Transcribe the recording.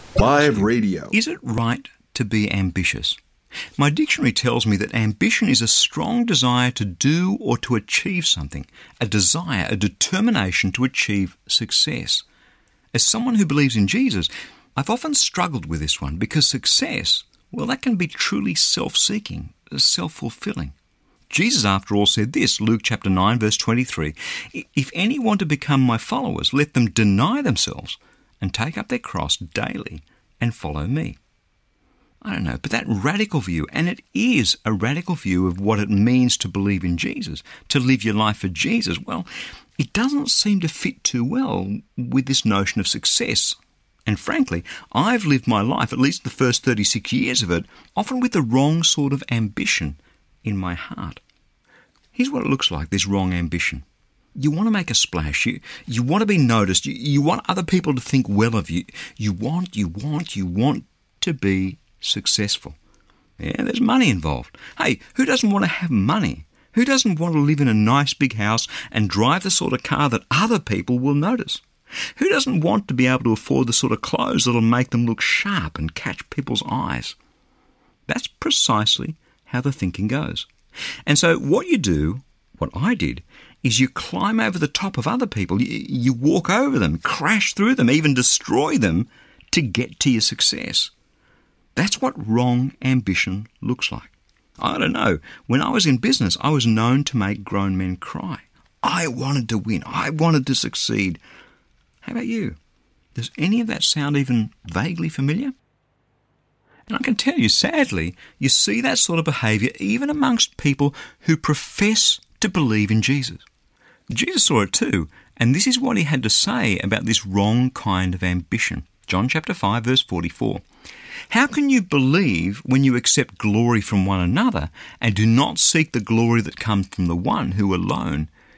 Live Radio. Is it right to be ambitious? My dictionary tells me that ambition is a strong desire to do or to achieve something, a desire, a determination to achieve success. As someone who believes in Jesus, I've often struggled with this one because success, well, that can be truly self-seeking, self-fulfilling. Jesus, after all, said this, Luke chapter 9, verse 23, "If any want to become my followers, let them deny themselves and take up their cross daily and follow me." I don't know, but that radical view, and it is a radical view of what it means to believe in Jesus, to live your life for Jesus, well, it doesn't seem to fit too well with this notion of success. And frankly, I've lived my life, at least the first 36 years of it, often with the wrong sort of ambition in my heart. Here's what it looks like, this wrong ambition. You want to make a splash. You want to be noticed. You want other people to think well of you. You want to be successful. Yeah, there's money involved. Hey, who doesn't want to have money? Who doesn't want to live in a nice big house and drive the sort of car that other people will notice? Who doesn't want to be able to afford the sort of clothes that'll make them look sharp and catch people's eyes? That's precisely how the thinking goes. And so what you do, what I did, is you climb over the top of other people. You walk over them, crash through them, even destroy them to get to your success. That's what wrong ambition looks like. I don't know. When I was in business, I was known to make grown men cry. I wanted to win. I wanted to succeed. How about you? Does any of that sound even vaguely familiar? And I can tell you, sadly, you see that sort of behaviour even amongst people who profess to believe in Jesus. Jesus saw it too, and this is what he had to say about this wrong kind of ambition. John chapter 5, verse 44. "How can you believe when you accept glory from one another and do not seek the glory that comes from the one who alone